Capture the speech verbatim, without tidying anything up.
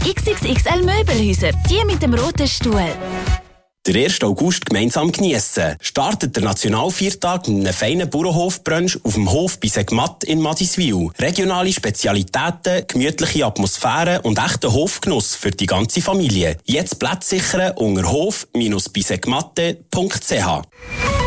X X X L Möbelhäuser, die mit dem roten Stuhl. Der ersten August gemeinsam geniessen. Startet der Nationalviertag mit einem feinen Bauernhofbrunch auf dem Hof bei Segmatt in Madiswil. Regionale Spezialitäten, gemütliche Atmosphäre und echter Hofgenuss für die ganze Familie. Jetzt Plätze sichern unter hof Bindestrich bisegmatte punkt c h.